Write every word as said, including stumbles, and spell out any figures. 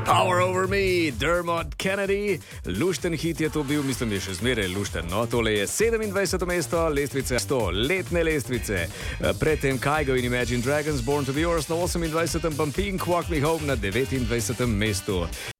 Power Over Me, Dermot Kennedy, lušten hit je to bil, mislim, je še zmeraj lušten. No, tole je sedemindvajseto mesto lestvice, sto letne lestvice. Predtem Kygo in Imagine Dragons, Born to Be Yours na osemindvajsetem, pa Pink, Walk Me Home na devetindvajsetem mestu.